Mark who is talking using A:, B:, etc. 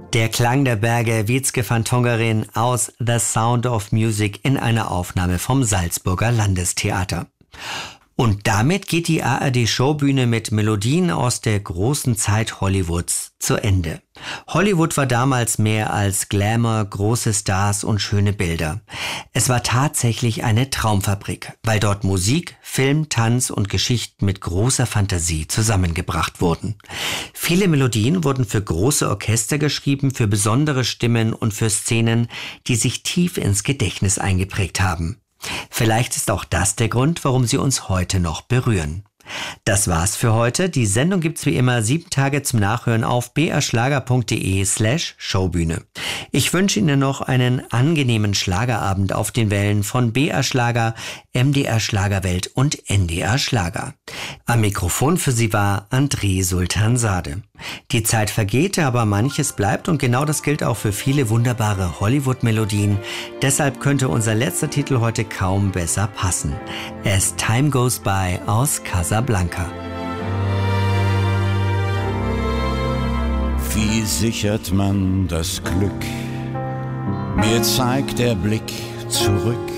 A: Der Klang der Berge, Wietske van Tongeren aus The Sound of Music in einer Aufnahme vom Salzburger Landestheater. Und damit geht die ARD-Showbühne mit Melodien aus der großen Zeit Hollywoods zu Ende. Hollywood war damals mehr als Glamour, große Stars und schöne Bilder. Es war tatsächlich eine Traumfabrik, weil dort Musik, Film, Tanz und Geschichten mit großer Fantasie zusammengebracht wurden. Viele Melodien wurden für große Orchester geschrieben, für besondere Stimmen und für Szenen, die sich tief ins Gedächtnis eingeprägt haben. Vielleicht ist auch das der Grund, warum sie uns heute noch berühren. Das war's für heute. Die Sendung gibt's wie immer 7 Tage zum Nachhören auf brschlager.de/Showbühne. Ich wünsche Ihnen noch einen angenehmen Schlagerabend auf den Wellen von BR Schlager, MDR Schlagerwelt und NDR Schlager. Am Mikrofon für Sie war André Sultansade. Die Zeit vergeht, aber manches bleibt und genau das gilt auch für viele wunderbare Hollywood-Melodien. Deshalb könnte unser letzter Titel heute kaum besser passen. As Time Goes By aus Casablanca.
B: Wie sichert man das Glück? Mir zeigt der Blick zurück